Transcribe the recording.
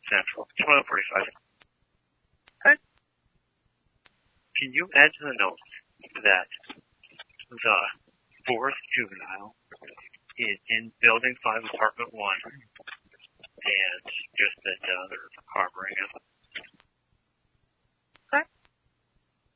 Central, 12:45. Okay. Can you add to the notes that the fourth juvenile is in Building 5, Apartment 1, and just that they're harboring him?